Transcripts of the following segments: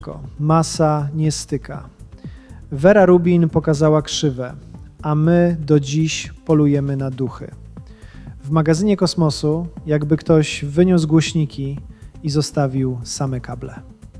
Masa nie styka. Vera Rubin pokazała krzywe, a my do dziś polujemy na duchy. W magazynie Kosmosu jakby ktoś wyniósł głośniki i zostawił same kable.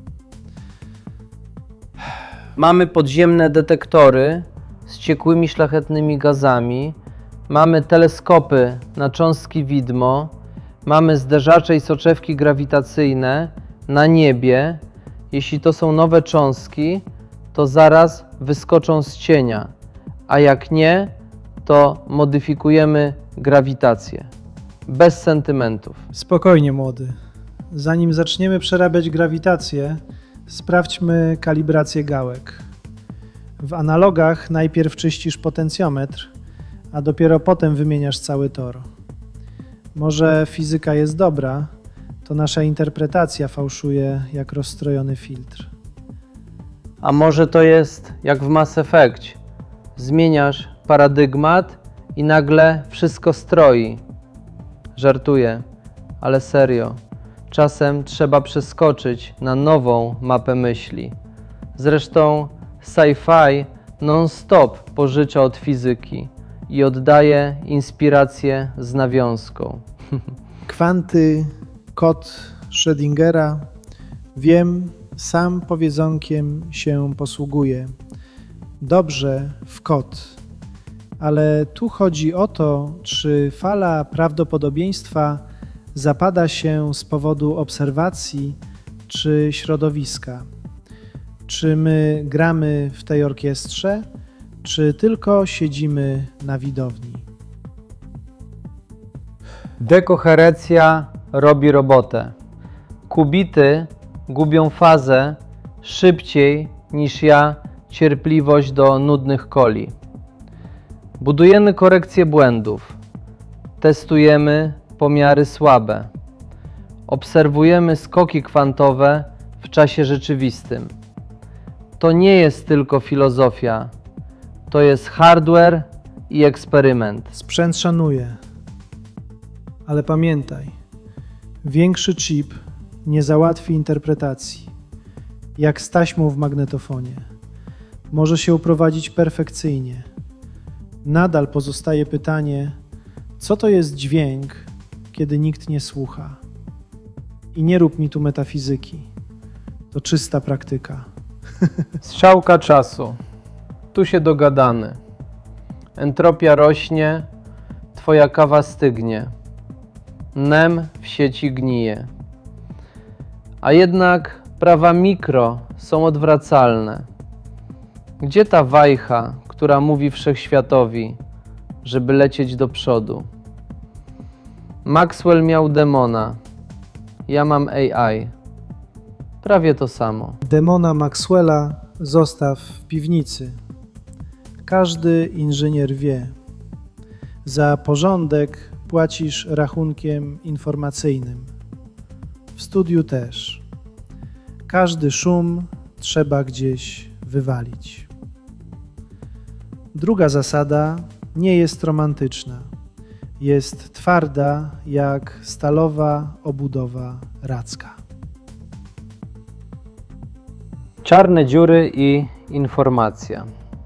Mamy podziemne detektory z ciekłymi szlachetnymi gazami, mamy teleskopy na cząstki widmo, mamy zderzacze i soczewki grawitacyjne na niebie. Jeśli to są nowe cząstki, to zaraz wyskoczą z cienia, a jak nie, to modyfikujemy grawitację. Bez sentymentów. Spokojnie, młody. Zanim zaczniemy przerabiać grawitację, sprawdźmy kalibrację gałek. W analogach najpierw czyścisz potencjometr, a dopiero potem wymieniasz cały tor. Może fizyka jest dobra, to nasza interpretacja fałszuje jak rozstrojony filtr. A może to jest jak w Mass Effect. Zmieniasz paradygmat i nagle wszystko stroi. Żartuję, ale serio. Czasem trzeba przeskoczyć na nową mapę myśli. Zresztą sci-fi non-stop pożycza od fizyki i oddaje inspirację z nawiązką. Kwanty, kod Schrödingera, wiem, sam powiedzonkiem się posługuję. Dobrze w kod, ale tu chodzi o to, czy fala prawdopodobieństwa zapada się z powodu obserwacji czy środowiska. Czy my gramy w tej orkiestrze, czy tylko siedzimy na widowni? Dekoherencja robi robotę. Kubity gubią fazę szybciej niż ja cierpliwość do nudnych coli. Budujemy korekcję błędów. Testujemy pomiary słabe. Obserwujemy skoki kwantowe w czasie rzeczywistym. To nie jest tylko filozofia. To jest hardware i eksperyment. Sprzęt szanuje, ale pamiętaj, większy chip nie załatwi interpretacji, jak z taśmą w magnetofonie. Może się uprowadzić perfekcyjnie. Nadal pozostaje pytanie, co to jest dźwięk, kiedy nikt nie słucha. I nie rób mi tu metafizyki. To czysta praktyka. Strzałka czasu. Tu się dogadamy. Entropia rośnie, twoja kawa stygnie. Nem w sieci gnije. A jednak prawa mikro są odwracalne. Gdzie ta wajcha, która mówi wszechświatowi, żeby lecieć do przodu? Maxwell miał demona. Ja mam AI. Prawie to samo. Demona Maxwella zostaw w piwnicy. Każdy inżynier wie. Za porządek płacisz rachunkiem informacyjnym. W studiu też. Każdy szum trzeba gdzieś wywalić. Druga zasada nie jest romantyczna. Jest twarda jak stalowa obudowa racka. Czarne dziury i informacja.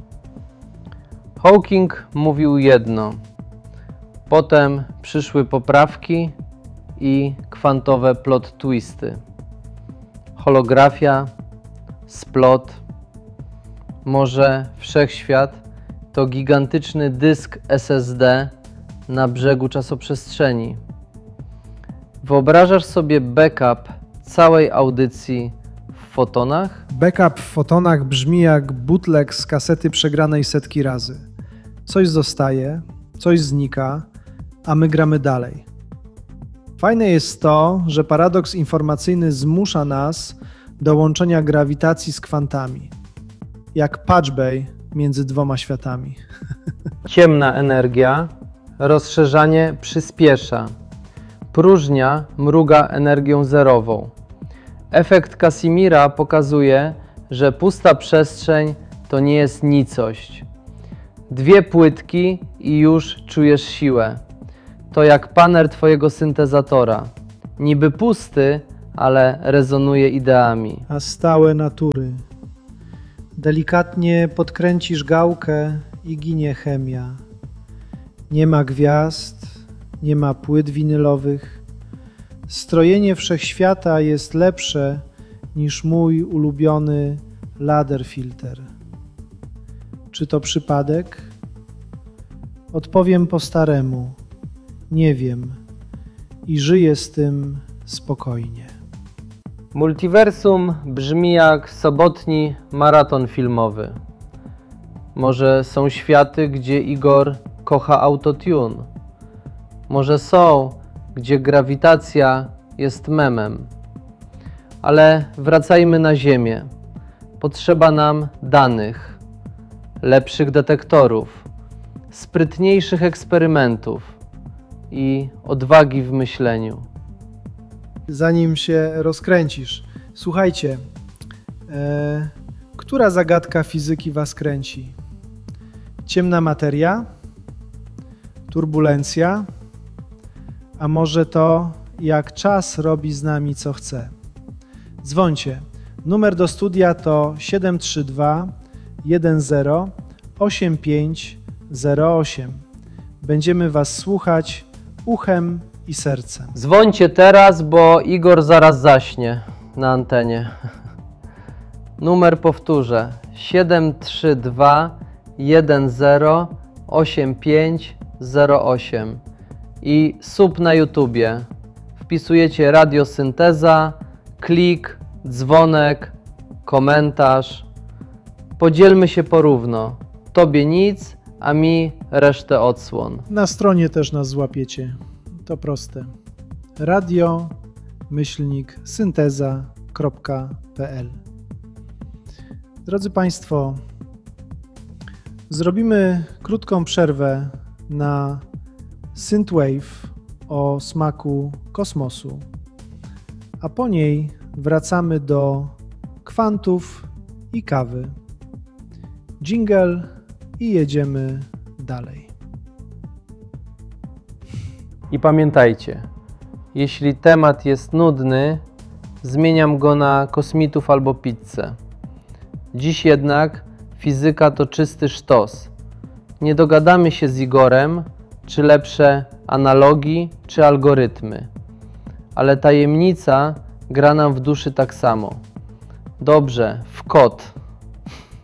Hawking mówił jedno. Potem przyszły poprawki i kwantowe plot twisty. Holografia, splot. Może wszechświat to gigantyczny dysk SSD na brzegu czasoprzestrzeni. Wyobrażasz sobie backup całej audycji w fotonach? Backup w fotonach brzmi jak bootleg z kasety przegranej setki razy. Coś zostaje, coś znika, a my gramy dalej. Fajne jest to, że paradoks informacyjny zmusza nas do łączenia grawitacji z kwantami. Jak patch bay między dwoma światami. Ciemna energia, rozszerzanie przyspiesza. Próżnia mruga energią zerową. Efekt Casimira pokazuje, że pusta przestrzeń to nie jest nicość. 2 płytki i już czujesz siłę. To jak panel twojego syntezatora. Niby pusty, ale rezonuje ideami. a stałe natury. Delikatnie podkręcisz gałkę i ginie chemia. Nie ma gwiazd, nie ma płyt winylowych. Strojenie wszechświata jest lepsze niż mój ulubiony Laderfilter. Czy to przypadek? Odpowiem po staremu. Nie wiem i żyję z tym spokojnie. Multiversum brzmi jak sobotni maraton filmowy. Może są światy, gdzie Igor kocha autotune. Może są, gdzie grawitacja jest memem. Ale wracajmy na Ziemię. Potrzeba nam danych, lepszych detektorów, sprytniejszych eksperymentów i odwagi w myśleniu. Zanim się rozkręcisz, słuchajcie, która zagadka fizyki was kręci? Ciemna materia? Turbulencja? A może to, jak czas robi z nami co chce? Dzwońcie. Numer do studia to 732 10 8508. Będziemy was słuchać uchem i sercem. Dzwońcie teraz, bo Igor zaraz zaśnie na antenie. Numer powtórzę: 732 10 8508 i sub na YouTubie. Wpisujecie Radiosynteza, klik, dzwonek, komentarz. Podzielmy się porówno. Tobie nic, a mi resztę odsłon. Na stronie też nas złapiecie. To proste. radio-synteza.pl. Drodzy Państwo, zrobimy krótką przerwę na synthwave o smaku kosmosu, a po niej wracamy do kwantów i kawy. Dżingiel i jedziemy dalej. I pamiętajcie, jeśli temat jest nudny, zmieniam go na kosmitów albo pizzę. Dziś jednak fizyka to czysty sztos. Nie dogadamy się z Igorem, czy lepsze analogii, czy algorytmy. Ale tajemnica gra nam w duszy tak samo. Dobrze, w kot.